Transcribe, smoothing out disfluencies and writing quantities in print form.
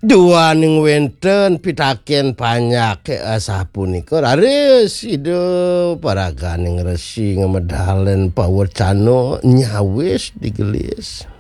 Duaning wenten pitaken panyak asa punika raris hidup paraganing resi ngemedalen pawecana nyawis digelis.